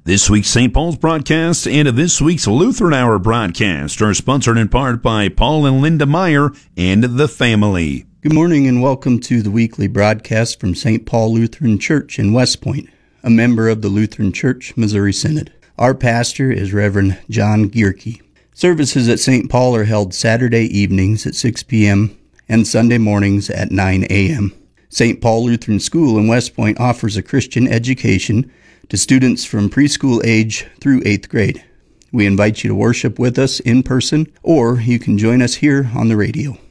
This week's St. Paul's broadcast and this week's Lutheran Hour broadcast are sponsored in part by Paul and Linda Meyer and the family. Good morning and welcome to the weekly broadcast from St. Paul Lutheran Church in West Point, a member of the Lutheran Church Missouri Synod. Our pastor is Reverend John Gierke. Services at St. Paul are held Saturday evenings at 6 p.m. and Sunday mornings at 9 a.m. St. Paul Lutheran School in West Point offers a Christian education to students from preschool age through 8th grade. We invite you to worship with us in person, or you can join us here on the radio.